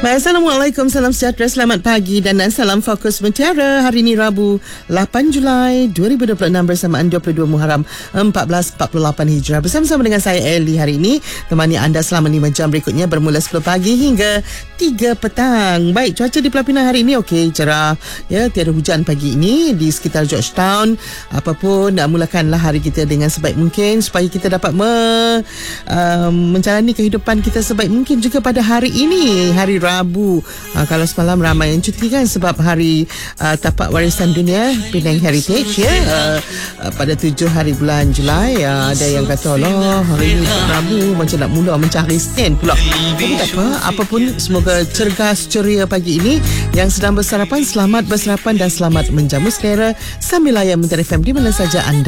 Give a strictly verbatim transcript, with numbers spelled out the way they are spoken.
Baik, Assalamualaikum, salam sejahtera, selamat pagi dan salam Fokus Mutiara. Hari ini Rabu lapan Julai dua ribu dua puluh enam bersamaan dua puluh dua Muharram empat belas empat puluh lapan Hijrah. Bersama-sama dengan saya Ellie hari ini, temani anda selama lima jam berikutnya bermula sepuluh pagi hingga tiga petang. Baik, cuaca di Pulau Pinang hari ini okey, cerah ya, tiada hujan pagi ini di sekitar Georgetown. Apapun, uh, mulakanlah hari kita dengan sebaik mungkin supaya kita dapat me, uh, menjalani kehidupan kita sebaik mungkin juga pada hari ini, hari Rabu. Uh, kalau semalam ramai yang cuti kan sebab hari uh, tapak warisan dunia Penang Heritage ya, uh, uh, pada tujuh hari bulan Julai. Uh, ada yang kata Allah hari ini Rabu macam nak mula mencari Senin pula. Tapi tak apa, apapun semoga cergas ceria pagi ini. Yang sedang bersarapan, selamat bersarapan dan selamat menjamu selera sambil layan Menteri F M di mana saja anda